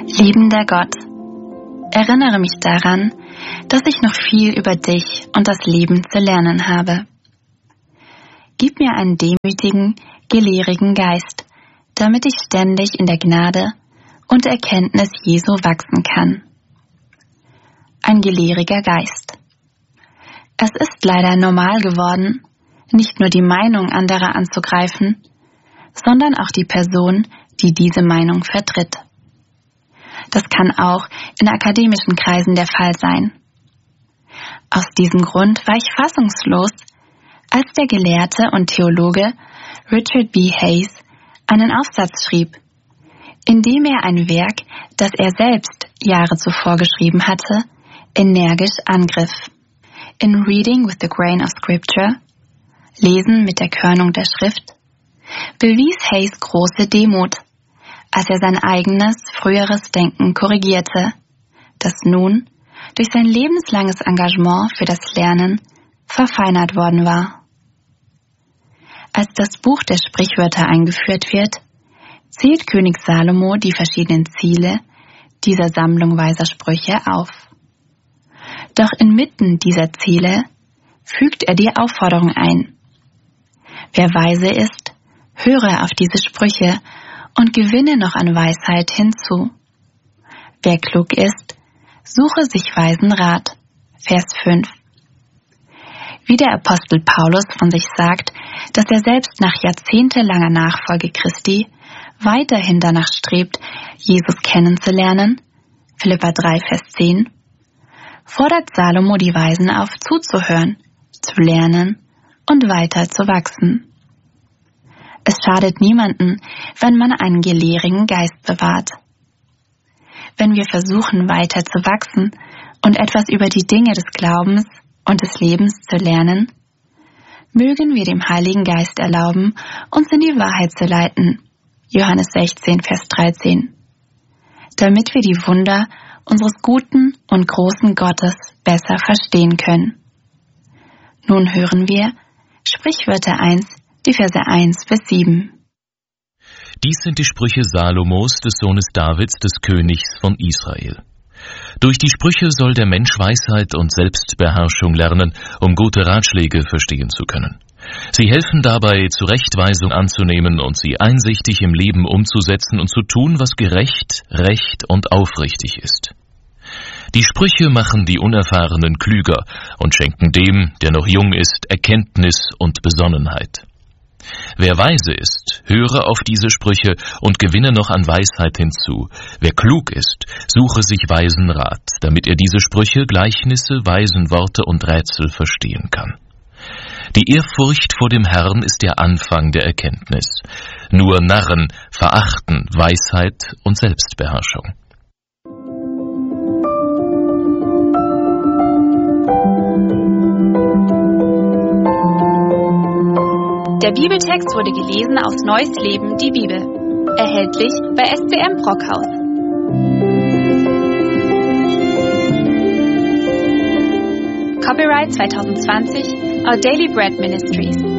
Liebender Gott, erinnere mich daran, dass ich noch viel über dich und das Leben zu lernen habe. Gib mir einen demütigen, gelehrigen Geist, damit ich ständig in der Gnade und Erkenntnis Jesu wachsen kann. Ein gelehriger Geist. Es ist leider normal geworden, nicht nur die Meinung anderer anzugreifen, sondern auch die Person, die diese Meinung vertritt. Das kann auch in akademischen Kreisen der Fall sein. Aus diesem Grund war ich fassungslos, als der Gelehrte und Theologe Richard B. Hays einen Aufsatz schrieb, in dem er ein Werk, das er selbst Jahre zuvor geschrieben hatte, energisch angriff. In Reading with the Grain of Scripture, Lesen mit der Körnung der Schrift, bewies Hays große Demut, als er sein eigenes, früheres Denken korrigierte, das nun durch sein lebenslanges Engagement für das Lernen verfeinert worden war. Als das Buch der Sprichwörter eingeführt wird, zählt König Salomo die verschiedenen Ziele dieser Sammlung weiser Sprüche auf. Doch inmitten dieser Ziele fügt er die Aufforderung ein: Wer weise ist, höre auf diese Sprüche und gewinne noch an Weisheit hinzu. Wer klug ist, suche sich weisen Rat. Vers 5. Wie der Apostel Paulus von sich sagt, dass er selbst nach jahrzehntelanger Nachfolge Christi weiterhin danach strebt, Jesus kennenzulernen, Philipper 3, Vers 10, fordert Salomo die Weisen auf, zuzuhören, zu lernen und weiter zu wachsen. Es schadet niemanden, wenn man einen gelehrigen Geist bewahrt. Wenn wir versuchen, weiter zu wachsen und etwas über die Dinge des Glaubens und des Lebens zu lernen, mögen wir dem Heiligen Geist erlauben, uns in die Wahrheit zu leiten, Johannes 16, Vers 13, damit wir die Wunder unseres guten und großen Gottes besser verstehen können. Nun hören wir Sprichwörter 1, die Verse 1 bis 7. Dies sind die Sprüche Salomos, des Sohnes Davids, des Königs von Israel. Durch die Sprüche soll der Mensch Weisheit und Selbstbeherrschung lernen, um gute Ratschläge verstehen zu können. Sie helfen dabei, Zurechtweisung anzunehmen und sie einsichtig im Leben umzusetzen und zu tun, was gerecht, recht und aufrichtig ist. Die Sprüche machen die Unerfahrenen klüger und schenken dem, der noch jung ist, Erkenntnis und Besonnenheit. Wer weise ist, höre auf diese Sprüche und gewinne noch an Weisheit hinzu. Wer klug ist, suche sich weisen Rat, damit er diese Sprüche, Gleichnisse, weisen Worte und Rätsel verstehen kann. Die Ehrfurcht vor dem Herrn ist der Anfang der Erkenntnis. Nur Narren verachten Weisheit und Selbstbeherrschung. Der Bibeltext wurde gelesen aus Neues Leben, die Bibel. Erhältlich bei SCM Brockhaus. Copyright 2020, Our Daily Bread Ministries.